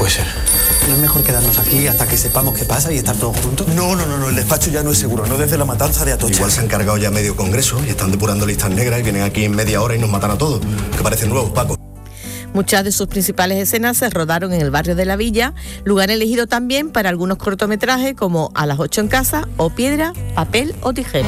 puede ser. ¿No es mejor quedarnos aquí hasta que sepamos qué pasa y estar todos juntos? No, el despacho ya no es seguro, no desde la matanza de Atocha. Igual se han cargado ya medio congreso y están depurando listas negras y vienen aquí en media hora y nos matan a todos, que parecen nuevos, Paco. Muchas de sus principales escenas se rodaron en el barrio de la Villa, lugar elegido también para algunos cortometrajes como A las 8 en casa o Piedra, Papel o Tijera.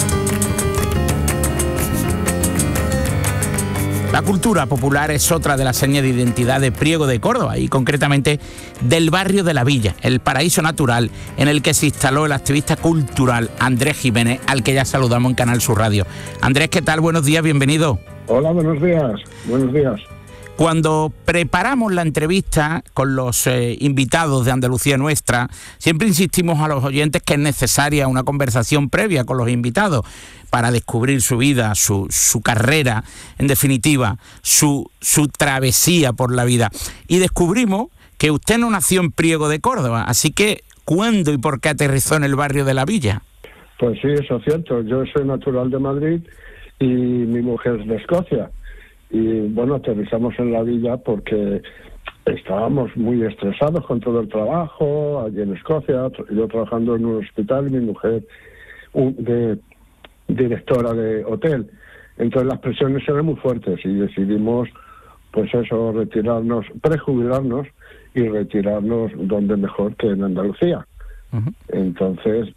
La cultura popular es otra de las señas de identidad de Priego de Córdoba y concretamente del barrio de la Villa, el paraíso natural en el que se instaló el activista cultural Andrés Jiménez, al que ya saludamos en Canal Sur Radio. Andrés, ¿qué tal? Buenos días, bienvenido. Hola, buenos días. Buenos días. Cuando preparamos la entrevista con los invitados de Andalucía Nuestra, siempre insistimos a los oyentes que es necesaria una conversación previa con los invitados para descubrir su vida, su carrera, en definitiva, su travesía por la vida. Y descubrimos que usted no nació en Priego de Córdoba, así que ¿cuándo y por qué aterrizó en el barrio de la Villa? Pues sí, eso es cierto. Yo soy natural de Madrid y mi mujer es de Escocia. Y bueno, aterrizamos en la Villa porque estábamos muy estresados con todo el trabajo allí en Escocia, yo trabajando en un hospital y mi mujer de directora de hotel. Entonces las presiones eran muy fuertes y decidimos, pues eso, retirarnos, prejubilarnos y retirarnos donde mejor que en Andalucía. Uh-huh. Entonces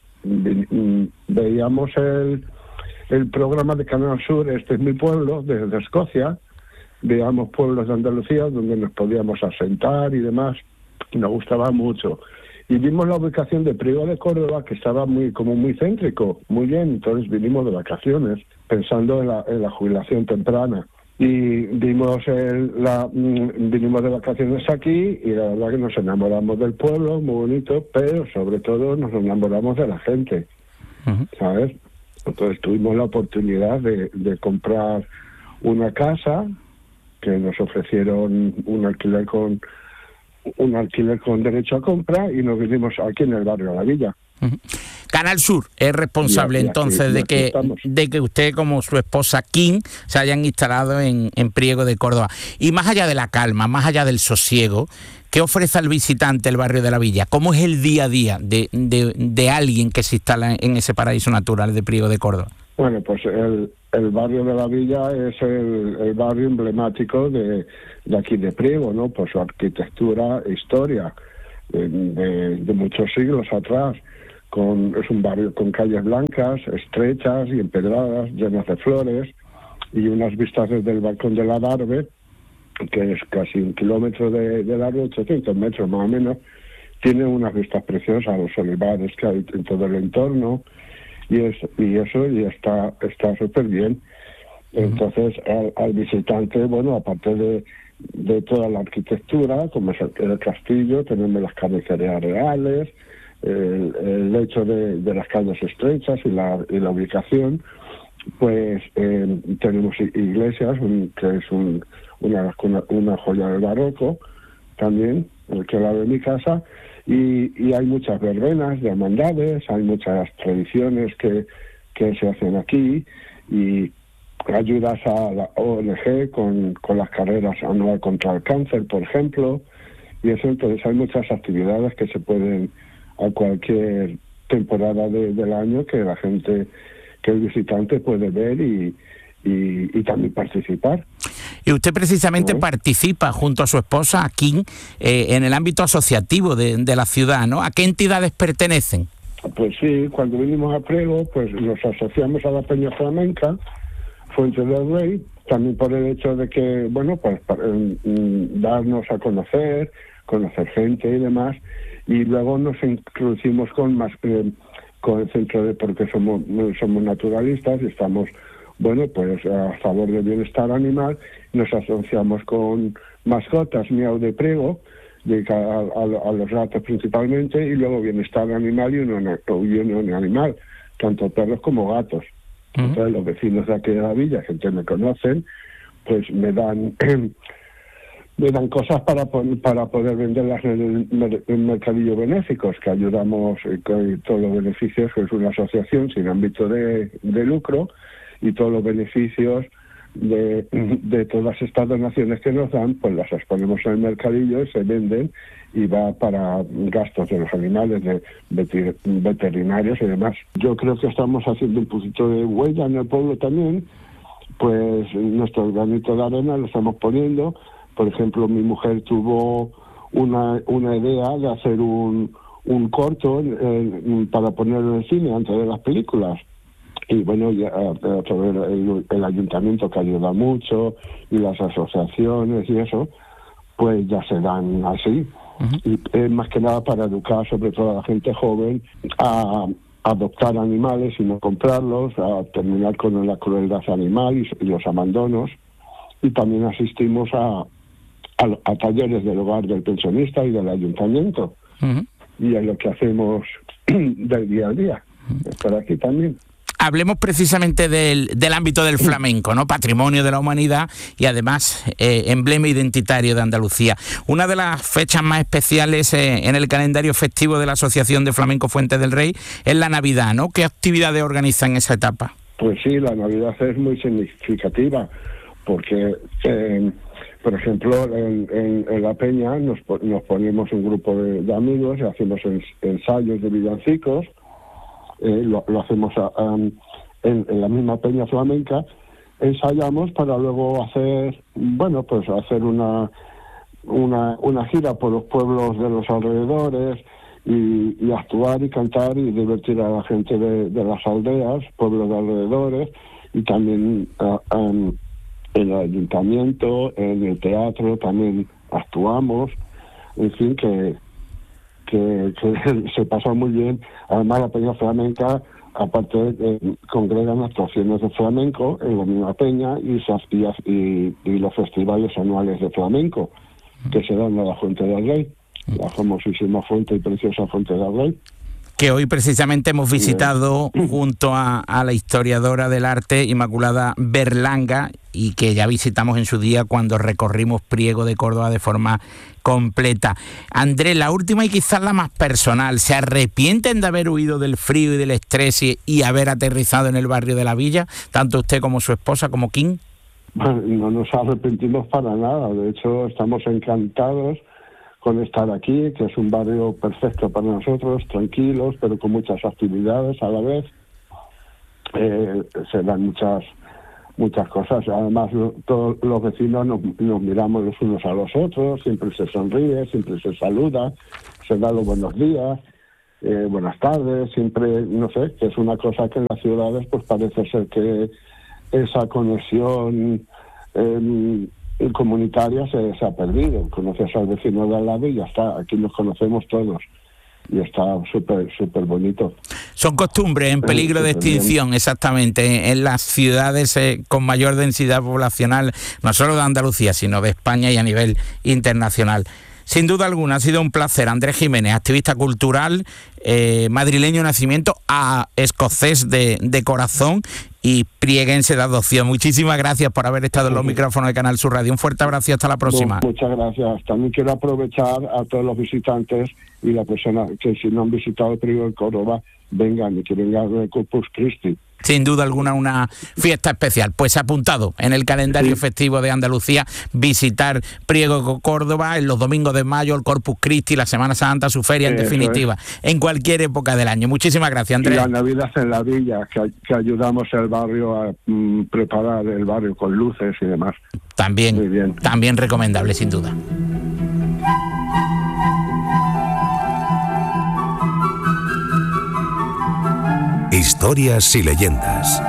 veíamos el programa de Canal Sur, Este es mi pueblo, desde Escocia. Veíamos pueblos de Andalucía donde nos podíamos asentar y demás, y nos gustaba mucho. Y vimos la ubicación de Priego de Córdoba, que estaba muy céntrico, muy bien. Entonces vinimos de vacaciones, pensando en la jubilación temprana. Y vinimos de vacaciones aquí, y la verdad que nos enamoramos del pueblo, muy bonito, pero sobre todo nos enamoramos de la gente, ¿sabes? Entonces tuvimos la oportunidad de comprar una casa, que nos ofrecieron un alquiler con derecho a compra, y nos vinimos aquí en el barrio de la Villa. Canal Sur es responsable entonces de que usted, como su esposa Kim, se hayan instalado en Priego de Córdoba. Y más allá de la calma, más allá del sosiego, ¿qué ofrece al visitante el barrio de la Villa? ¿Cómo es el día a día de alguien que se instala en ese paraíso natural de Priego de Córdoba? Bueno, pues el barrio de la Villa es el barrio emblemático de aquí de Priego, ¿no? Por su arquitectura e historia de muchos siglos atrás. Es un barrio con calles blancas, estrechas y empedradas, llenas de flores, y unas vistas desde el balcón de la Darbe, que es casi 1 kilómetro de largo, 800 metros más o menos. Tiene unas vistas preciosas a los olivares que hay en todo el entorno, y está súper bien. Entonces al visitante, bueno, aparte de toda la arquitectura, como es el castillo, tenemos las carnicerías reales, el hecho de las calles estrechas y la ubicación. Pues tenemos iglesias, que es una joya del barroco también, que es la de mi casa. Y hay muchas verbenas de hermandades, hay muchas tradiciones que se hacen aquí, y ayudas a la ONG con las carreras anuales contra el cáncer, por ejemplo, y eso. Entonces hay muchas actividades que se pueden a cualquier temporada del año, que el visitante puede ver y también participar. Y usted precisamente participa junto a su esposa, Kim, en el ámbito asociativo de la ciudad, ¿no? ¿A qué entidades pertenecen? Pues sí, cuando vinimos a Priego, pues nos asociamos a la Peña Flamenca, Fuente del Rey, también por el hecho de que, bueno, pues darnos a conocer gente y demás, y luego nos introducimos con el centro porque somos naturalistas y estamos, bueno, pues a favor del bienestar animal. Nos asociamos con Mascotas Miau de Priego, dedicada a los gatos principalmente, y luego Bienestar Animal y Unión Animal, tanto perros como gatos. Entonces los vecinos de aquí de la Villa, gente me conocen, pues me dan cosas para poder venderlas en el mercadillo benéficos, que ayudamos con todos los beneficios, que es una asociación sin ámbito de lucro, y todos los beneficios de todas estas donaciones que nos dan, pues las exponemos en el mercadillo y se venden y va para gastos de los animales, de veterinarios y demás. Yo creo que estamos haciendo un poquito de huella en el pueblo también, pues nuestro granito de arena lo estamos poniendo. Por ejemplo, mi mujer tuvo una idea de hacer un corto para ponerlo en el cine antes de las películas. Y bueno, ya el ayuntamiento que ayuda mucho y las asociaciones y eso, pues ya se dan así. Uh-huh. Y más que nada para educar sobre todo a la gente joven a adoptar animales y no comprarlos, a terminar con la crueldad animal y los abandonos. Y también asistimos a talleres del hogar del pensionista y del ayuntamiento. Uh-huh. Y es lo que hacemos del día a día. Por aquí también. Hablemos precisamente del ámbito del flamenco, ¿no? Patrimonio de la humanidad y además emblema identitario de Andalucía. Una de las fechas más especiales en el calendario festivo de la Asociación de Flamenco Fuente del Rey es la Navidad, ¿no? ¿Qué actividades organizan en esa etapa? Pues sí, la Navidad es muy significativa porque, por ejemplo, en la Peña nos ponemos un grupo de amigos y hacemos ensayos de villancicos. Lo hacemos en la misma peña flamenca, ensayamos para luego hacer una gira por los pueblos de los alrededores y actuar y cantar y divertir a la gente de las aldeas, pueblos de alrededores, y también en el ayuntamiento, en el teatro también actuamos, en fin, que se pasa muy bien. Además, la peña flamenca, aparte, congregan actuaciones de flamenco en la misma peña y los festivales anuales de flamenco que se dan a la Fuente del Rey, la famosísima fuente y preciosa Fuente del Rey. Que hoy precisamente hemos visitado junto a la historiadora del arte Inmaculada Berlanga y que ya visitamos en su día cuando recorrimos Priego de Córdoba de forma completa. Andrés, la última y quizás la más personal, ¿se arrepienten de haber huido del frío y del estrés y haber aterrizado en el barrio de la Villa, tanto usted como su esposa, como King? Bueno, no nos arrepentimos para nada, de hecho estamos encantados con estar aquí, que es un barrio perfecto para nosotros, tranquilos, pero con muchas actividades a la vez. Se dan muchas cosas. Además, todos los vecinos nos miramos los unos a los otros, siempre se sonríe, siempre se saluda, se da los buenos días, buenas tardes, siempre, no sé, que es una cosa que en las ciudades pues parece ser que esa conexión comunitaria se ha perdido. Conoces al vecino de al lado y ya está. Aquí nos conocemos todos y está súper bonito. Son costumbres en peligro de extinción, exactamente, en las ciudades con mayor densidad poblacional, no solo de Andalucía, sino de España y a nivel internacional. Sin duda alguna, ha sido un placer. Andrés Jiménez, activista cultural, madrileño de nacimiento, escocés de corazón y prieguense de adopción. Muchísimas gracias por haber estado en los micrófonos de Canal Sur Radio. Un fuerte abrazo y hasta la próxima. Muchas gracias. También quiero aprovechar a todos los visitantes y las personas que si no han visitado el Priego de Córdoba, vengan y que vengan de Corpus Christi. Sin duda alguna una fiesta especial. Pues apuntado en el calendario festivo de Andalucía, visitar Priego de Córdoba en los domingos de mayo, el Corpus Christi, la Semana Santa, su feria en definitiva, en cualquier época del año. Muchísimas gracias, Andrés. Y la Navidad en la Villa, que ayudamos al barrio a preparar el barrio con luces y demás. También recomendable, sin duda. Historias y leyendas.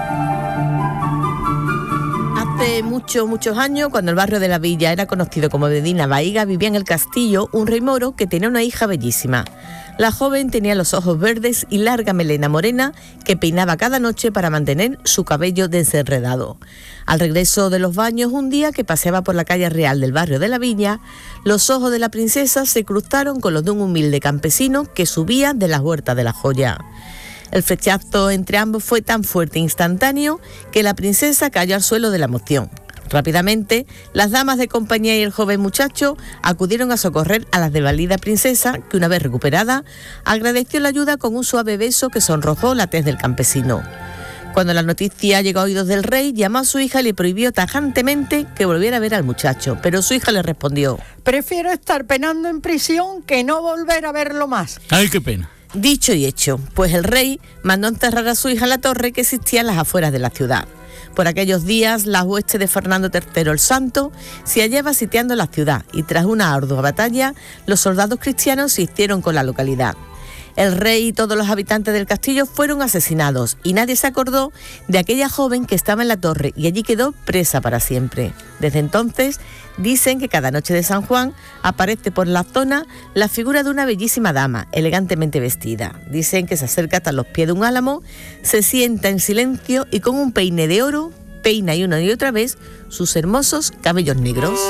Hace muchos años, cuando el barrio de la Villa era conocido como Medina Bahíga, vivía en el castillo un rey moro que tenía una hija bellísima. La joven tenía los ojos verdes y larga melena morena que peinaba cada noche para mantener su cabello desenredado. Al regreso de los baños, un día que paseaba por la calle real del barrio de la Villa, los ojos de la princesa se cruzaron con los de un humilde campesino que subía de las huertas de la Joya. El flechazo entre ambos fue tan fuerte e instantáneo que la princesa cayó al suelo de la emoción. Rápidamente, las damas de compañía y el joven muchacho acudieron a socorrer a la desvalida princesa, que una vez recuperada, agradeció la ayuda con un suave beso que sonrojó la tez del campesino. Cuando la noticia llegó a oídos del rey, llamó a su hija y le prohibió tajantemente que volviera a ver al muchacho, pero su hija le respondió: prefiero estar penando en prisión que no volver a verlo más. Ay, qué pena. Dicho y hecho, pues el rey mandó enterrar a su hija en la torre que existía en las afueras de la ciudad. Por aquellos días, la hueste de Fernando III el Santo se hallaba sitiando la ciudad y tras una ardua batalla, los soldados cristianos se hicieron con la localidad. El rey y todos los habitantes del castillo fueron asesinados y nadie se acordó de aquella joven que estaba en la torre y allí quedó presa para siempre. Desde entonces dicen que cada noche de San Juan aparece por la zona la figura de una bellísima dama, elegantemente vestida. Dicen que se acerca hasta los pies de un álamo, se sienta en silencio y con un peine de oro peina y una y otra vez sus hermosos cabellos negros.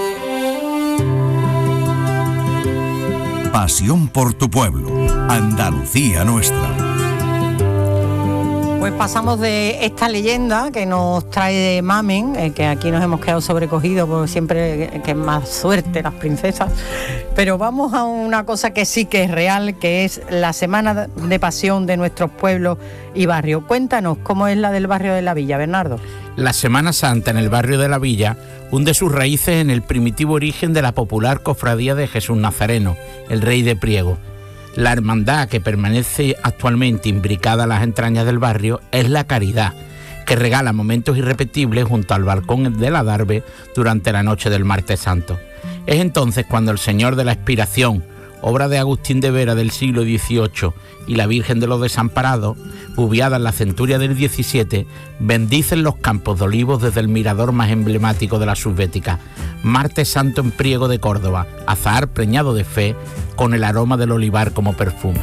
Pasión por tu pueblo, Andalucía nuestra. Pues pasamos de esta leyenda que nos trae Mamen, que aquí nos hemos quedado sobrecogidos porque siempre que es más suerte las princesas, pero vamos a una cosa que sí que es real, que es la Semana de Pasión de nuestros pueblos y barrios. Cuéntanos cómo es la del barrio de la Villa, Bernardo. La Semana Santa en el barrio de la Villa hunde sus raíces en el primitivo origen de la popular cofradía de Jesús Nazareno, el Rey de Priego. La hermandad que permanece actualmente imbricada a las entrañas del barrio es la Caridad, que regala momentos irrepetibles junto al balcón del adarve durante la noche del Martes Santo. Es entonces cuando el Señor de la Expiración, obra de Agustín de Vera del siglo XVIII, y la Virgen de los Desamparados, bubiada en la centuria del XVII, bendicen los campos de olivos desde el mirador más emblemático de la subbética, Martes Santo en Priego de Córdoba, azahar preñado de fe, con el aroma del olivar como perfume.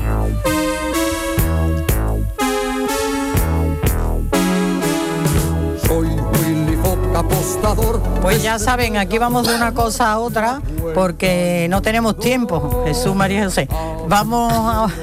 Pues ya saben, aquí vamos de una cosa a otra porque no tenemos tiempo. Jesús, María José. Vamos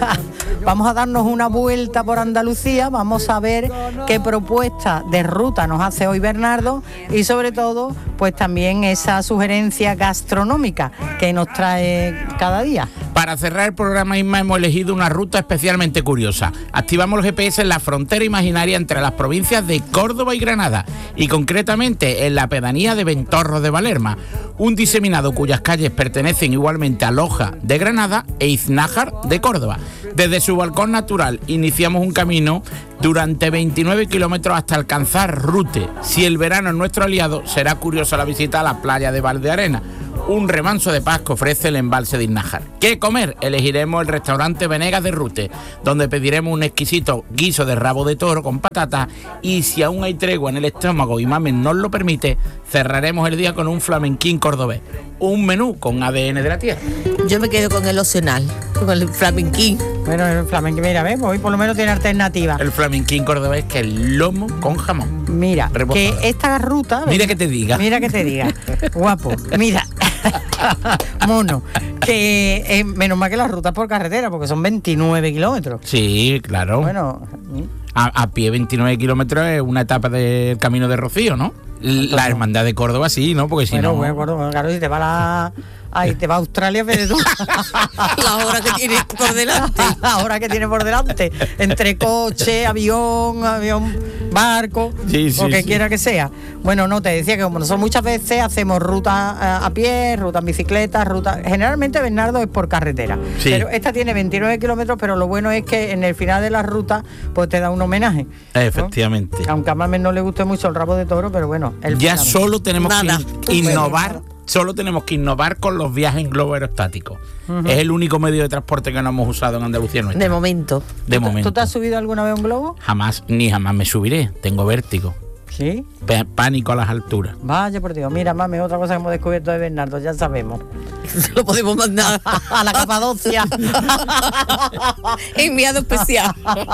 a darnos una vuelta por Andalucía, vamos a ver qué propuesta de ruta nos hace hoy Bernardo y sobre todo, pues también esa sugerencia gastronómica que nos trae cada día. Para cerrar el programa, Isma, hemos elegido una ruta especialmente curiosa. Activamos el GPS en la frontera imaginaria entre las provincias de Córdoba y Granada y concretamente en la pedanía de Ventorros de Valerma, un diseminado cuyas calles pertenecen igualmente a Loja de Granada e Iznájar de Córdoba. Desde su balcón natural iniciamos un camino durante 29 kilómetros hasta alcanzar Rute. Si el verano es nuestro aliado, será curiosa la visita a la playa de Valdearena, un remanso de paz que ofrece el embalse de Iznájar. ¿Qué comer? Elegiremos el restaurante Venegas de Rute, donde pediremos un exquisito guiso de rabo de toro con patatas y si aún hay tregua en el estómago y Mamen nos lo permite, cerraremos el día con un flamenquín cordobés, un menú con ADN de la tierra. Yo me quedo con el opcional, con el flamenquín. Bueno, el flamenquín, mira, ¿ves? Hoy por lo menos tiene alternativa. El flamenquín cordobés, que es lomo con jamón. Mira, rebozado. Que esta ruta... Mira que te diga. Mira que te diga. Guapo. Mira. Mono. Que menos mal que las rutas por carretera, porque son 29 kilómetros. Sí, claro. Bueno... A pie 29 kilómetros es una etapa del Camino de Rocío, ¿no? La Hermandad de Córdoba sí, ¿no? Porque si no... Bueno, claro, si te va te va a Australia, pero tú. La hora que tiene por delante. La hora que tiene por delante. Entre coche, avión, barco, lo que quiera que sea. Bueno, no, te decía que como nosotros muchas veces hacemos ruta a pie, ruta en bicicleta, generalmente, Bernardo, es por carretera. Sí. Pero esta tiene 29 kilómetros, pero lo bueno es que en el final de la ruta pues te da un homenaje, ¿no? Efectivamente. Aunque a Mamen no le guste mucho el rabo de toro, pero bueno. Ya solo tenemos que innovar. Solo tenemos que innovar con los viajes en globo aerostático. Es el único medio de transporte que no hemos usado en Andalucía nuestra. De momento. ¿Tú te has subido alguna vez a un globo? Jamás, ni jamás me subiré. Tengo vértigo. ¿Sí? Pánico a las alturas. Vaya por Dios. Mira, mami, otra cosa que hemos descubierto de Bernardo, ya sabemos. Lo podemos mandar a la Capadocia. Enviado especial.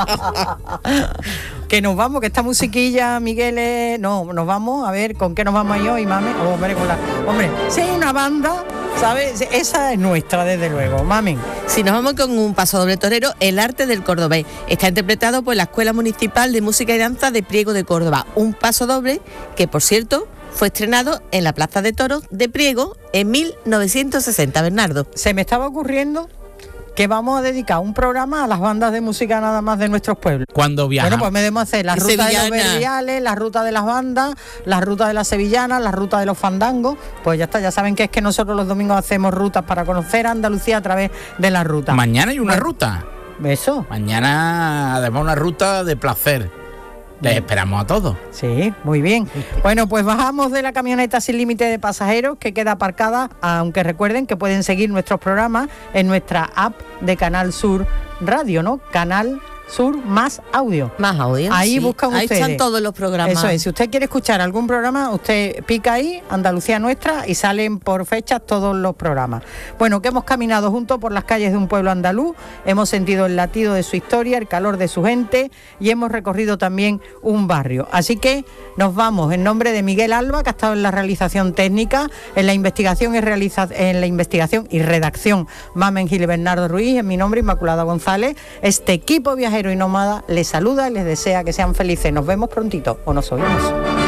Que nos vamos, que esta musiquilla, Miguel, no, nos vamos a ver con qué nos vamos yo y mami. Hombre, si hay una banda, ¿sabes? Esa es nuestra, desde luego, mami. Si nos vamos con un paso doble torero, El arte del cordobés. Está interpretado por la Escuela Municipal de Música y Danza de Priego de Córdoba. Un paso doble que, por cierto, fue estrenado en la Plaza de Toros de Priego en 1960, Bernardo. Se me estaba ocurriendo que vamos a dedicar un programa a las bandas de música nada más de nuestros pueblos. Cuando viajamos. Bueno, pues debemos hacer la ruta de los verdiales, la ruta de las bandas, la ruta de las sevillanas, la ruta de los fandangos. Pues ya está, ya saben que es que nosotros los domingos hacemos rutas para conocer Andalucía a través de la ruta. Mañana hay una ruta. Eso. Mañana además una ruta de placer. Les esperamos a todos. Sí, muy bien. Bueno, pues bajamos de la camioneta sin límite de pasajeros que queda aparcada, aunque recuerden que pueden seguir nuestros programas en nuestra app de Canal Sur Radio, ¿no? Canal Sur más audio. Más audio. Ahí sí. buscan Ahí ustedes. están todos los programas. Eso es. Si usted quiere escuchar algún programa, usted pica ahí, Andalucía Nuestra, y salen por fechas todos los programas. Bueno, que hemos caminado juntos por las calles de un pueblo andaluz, hemos sentido el latido de su historia, el calor de su gente y hemos recorrido también un barrio. Así que nos vamos en nombre de Miguel Alba, que ha estado en la realización técnica, en la investigación y redacción Mamen Gil y Bernardo Ruiz, en mi nombre Inmaculada González. Este equipo viajero y nómada les saluda y les desea que sean felices. Nos vemos prontito o nos oímos.